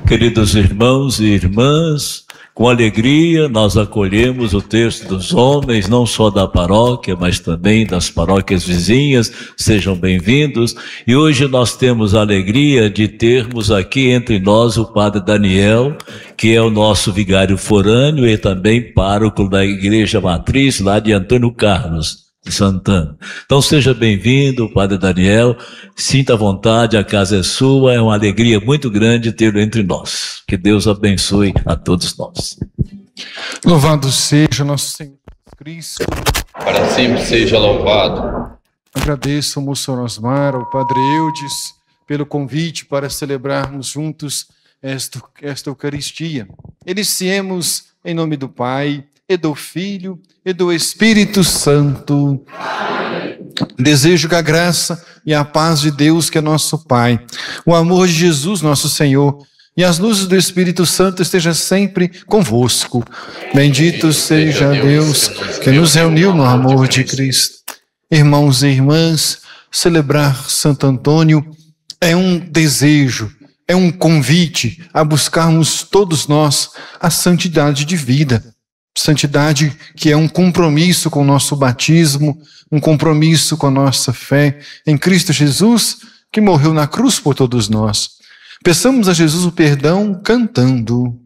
Queridos irmãos e irmãs, com alegria nós acolhemos o texto dos homens, não só da paróquia, mas também das paróquias vizinhas. Sejam bem-vindos. E hoje nós temos a alegria de termos aqui entre nós o Padre Daniel, que é o nosso vigário forâneo e também pároco da Igreja Matriz, lá de Antônio Carlos de Santana. Então seja bem-vindo, Padre Daniel, sinta à vontade, a casa é sua, é uma alegria muito grande tê-lo entre nós. Que Deus abençoe a todos nós. Louvado seja nosso Senhor Cristo. Para sempre seja louvado. Agradeço ao Monsenhor Osmar, ao Padre Eudes, pelo convite para celebrarmos juntos esta Eucaristia. Iniciemos em nome do Pai, e do Filho, e do Espírito Santo. Amém. Desejo que a graça e a paz de Deus, que é nosso Pai, o amor de Jesus, nosso Senhor, e as luzes do Espírito Santo estejam sempre convosco. Bendito seja Deus que nos reuniu no amor de Cristo. Irmãos e irmãs, celebrar Santo Antônio é um desejo, é um convite a buscarmos todos nós a santidade de vida. Santidade que é um compromisso com o nosso batismo, um compromisso com a nossa fé em Cristo Jesus, que morreu na cruz por todos nós. Peçamos a Jesus o perdão cantando.